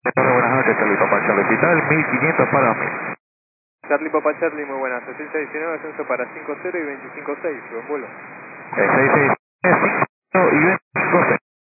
Hola, buenas noches, Charlie Papa Charlie Hospital, 1500 para 1000. Charlie Papa Charlie, muy buenas. 619, ascenso para 50 y 256, buen vuelo. 665.